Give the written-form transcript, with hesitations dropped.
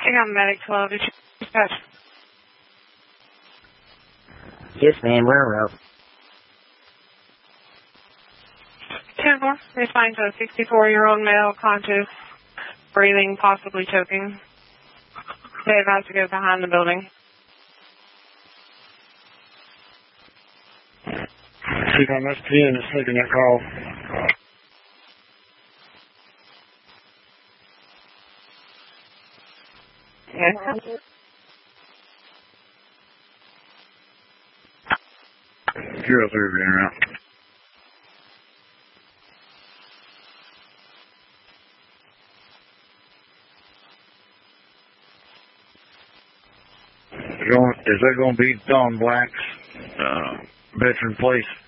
I got Medic 12. Did you dispatch? Yes, ma'am. We're on route. 10-4. They find a 64-year-old male conscious, breathing, possibly choking. They advised to go behind the building. Recon SPN is taking that call. Yes. 03 being around. Is that going to be Don Black's veteran place?